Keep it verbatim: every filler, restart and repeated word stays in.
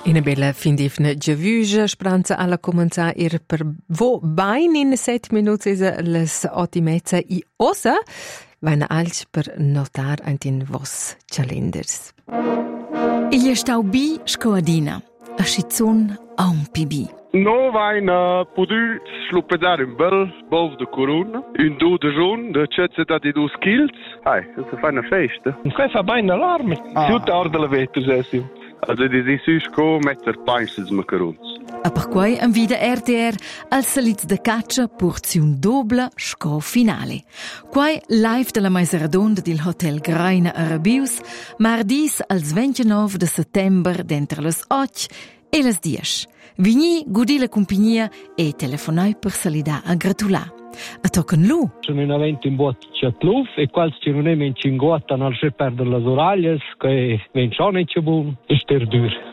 Una bella fin d'ifna giavuja, speranza alla comincia ir per vo bain in set minuti is les ottimezza i ossa, vaina alch per notar antin vos calenders. Il stau bi scoadina, a schizun a un pibi. No vaina podu sluppedare un bel bov de corona, un do de jaune de cezza di dos kills. Hai, das fa una festa. Questa fa bene allarme. Ah. Tutta orda la vetta, Sessio. Also di si susco metter paisses macarons. A per quai en vida R T R al salits de caccia porziun dobla sco finale. Quai live della Maiseradonda del Hotel Graina Arabius, mardis al ventinove de settembre d'entre les och e les dies. Vigni gudi la compagnia e telefonai per salida a gratular. A tocken lu. Sono in aventi in botte c'è tluf e quals ci non è in cinguotta non si perdere le oraglie che vencione c'è buon e ster dur.